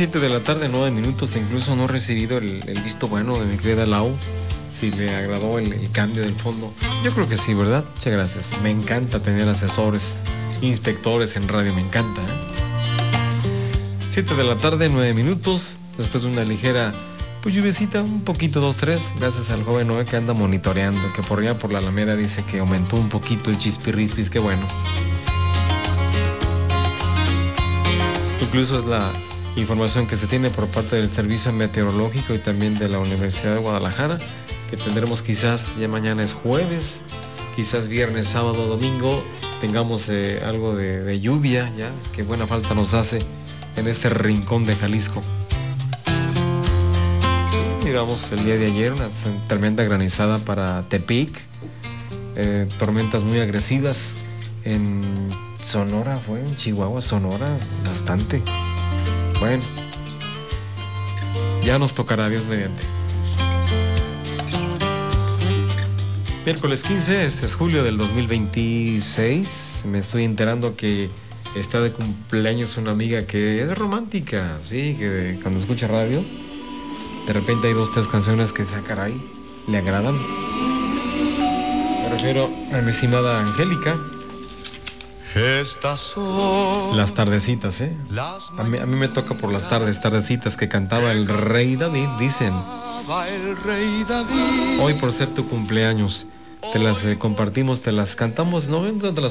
7 de la tarde, 9 minutos. Incluso no he recibido el visto bueno de mi querida Lau. Si le agradó el cambio del fondo. Yo creo que sí, ¿verdad? Muchas gracias. Me encanta tener asesores, inspectores en radio. Me encanta, 7 de la tarde, 9 minutos. Después de una ligera, pues lluviecita, un poquito, 2-3. Gracias al joven Noé que anda monitoreando. Que por allá por la Alameda dice que aumentó un poquito el chispirrispis. Qué bueno. Incluso es la información que se tiene por parte del Servicio Meteorológico y también de la Universidad de Guadalajara, que tendremos quizás, ya mañana es jueves, quizás viernes, sábado, domingo, tengamos algo de lluvia, ya, que buena falta nos hace en este rincón de Jalisco. Miramos el día de ayer una tremenda granizada para Tepic, tormentas muy agresivas en Sonora, fue en Chihuahua, Sonora, bastante. Bueno, ya nos tocará, Dios mediante. Miércoles 15, este es julio del 2026. Me estoy enterando que está de cumpleaños una amiga que es romántica, sí, que cuando escucha radio, de repente hay 2-3 canciones que caray, le agradan. Me refiero a mi estimada Angélica. Estas son las tardecitas, a mí me toca por las tardecitas que cantaba el Rey David, dicen. Hoy por ser tu cumpleaños, te las compartimos, te las cantamos, no te las